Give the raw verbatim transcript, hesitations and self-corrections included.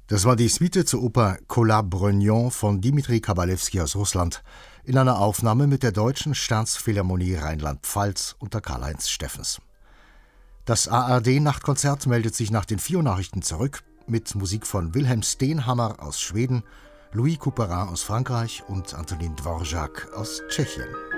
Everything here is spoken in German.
Das war die Suite zur Oper Kola-Brognon von Dmitri Kabalewski aus Russland in einer Aufnahme mit der Deutschen Staatsphilharmonie Rheinland-Pfalz unter Karl-Heinz Steffens. Das A R D-Nachtkonzert meldet sich nach den vier Nachrichten zurück mit Musik von Wilhelm Steenhammer aus Schweden, Louis Couperin aus Frankreich und Antonin Dvorak aus Tschechien.